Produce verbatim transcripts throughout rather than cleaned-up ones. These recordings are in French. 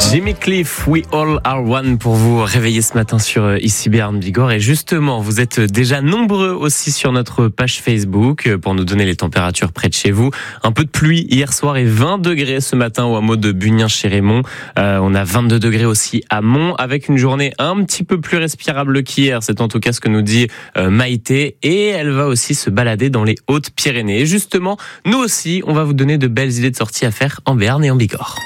Jimmy Cliff, We All Are One pour vous réveiller ce matin sur Ici Béarn Bigorre. Et justement, vous êtes déjà nombreux aussi sur notre page Facebook pour nous donner les températures près de chez vous. Un peu de pluie hier soir et vingt degrés ce matin au hameau de Bunien-chez-Raymond. Euh, on a vingt-deux degrés aussi à Mont avec une journée un petit peu plus respirable qu'hier. C'est en tout cas ce que nous dit euh, Maïté. Et elle va aussi se balader dans les Hautes-Pyrénées. Et justement, nous aussi, on va vous donner de belles idées de sorties à faire en Béarn et en Bigorre.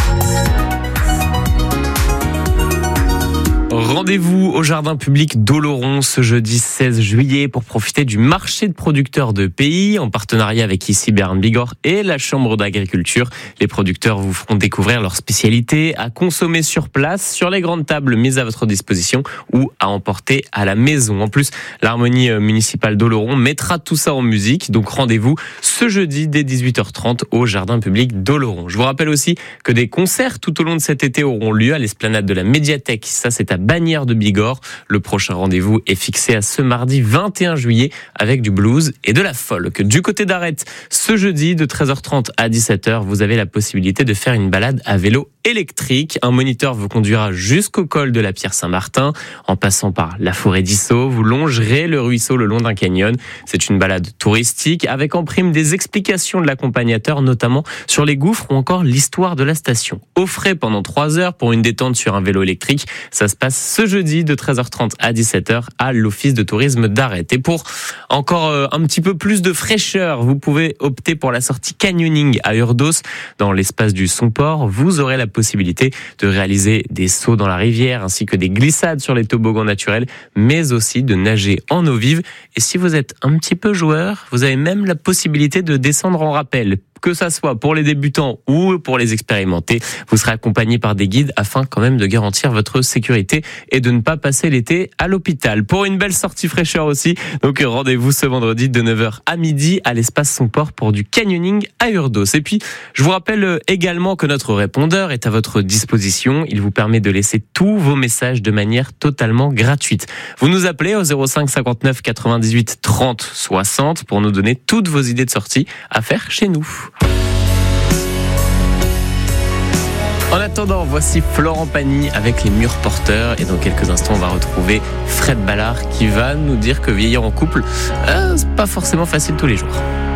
Rendez-vous au jardin public d'Oloron ce jeudi seize juillet pour profiter du marché de producteurs de pays en partenariat avec Ici Béarn Bigorre et la Chambre d'agriculture. Les producteurs vous feront découvrir leurs spécialités à consommer sur place, sur les grandes tables mises à votre disposition ou à emporter à la maison. En plus, l'harmonie municipale d'Oloron mettra tout ça en musique. Donc rendez-vous ce jeudi dès dix-huit heures trente au jardin public d'Oloron. Je vous rappelle aussi que des concerts tout au long de cet été auront lieu à l'esplanade de la médiathèque. Ça, c'est à Bagnères de Bigorre. Le prochain rendez-vous est fixé à ce mardi vingt et un juillet avec du blues et de la folk. Du côté d'Arrête, ce jeudi de treize heures trente à dix-sept heures, vous avez la possibilité de faire une balade à vélo électrique. Un moniteur vous conduira jusqu'au col de la Pierre Saint-Martin. En passant par la forêt d'Issau, vous longerez le ruisseau le long d'un canyon. C'est une balade touristique avec en prime des explications de l'accompagnateur, notamment sur les gouffres ou encore l'histoire de la station. Au frais pendant trois heures pour une détente sur un vélo électrique. Ça se passe ce jeudi de treize heures trente à dix-sept heures à l'Office de tourisme d'Arrête. Et pour encore un petit peu plus de fraîcheur, vous pouvez opter pour la sortie canyoning à Urdos dans l'espace du Son-Port. Vous aurez la possibilité de réaliser des sauts dans la rivière ainsi que des glissades sur les toboggans naturels, mais aussi de nager en eau vive. Et si vous êtes un petit peu joueur, vous avez même la possibilité de descendre en rappel. Que ça soit pour les débutants ou pour les expérimentés, vous serez accompagné par des guides afin quand même de garantir votre sécurité et de ne pas passer l'été à l'hôpital. Pour une belle sortie fraîcheur aussi, donc rendez-vous ce vendredi de neuf heures à midi à l'espace Son-Port pour du canyoning à Urdos. Et puis, je vous rappelle également que notre répondeur est à votre disposition. Il vous permet de laisser tous vos messages de manière totalement gratuite. Vous nous appelez au zéro cinq cinquante-neuf quatre-vingt-dix-huit trente soixante pour nous donner toutes vos idées de sortie à faire chez nous. En attendant, voici Florent Pagny avec les murs porteurs. Et dans quelques instants, on va retrouver Fred Ballard qui va nous dire que vieillir en couple, euh, c'est pas forcément facile tous les jours.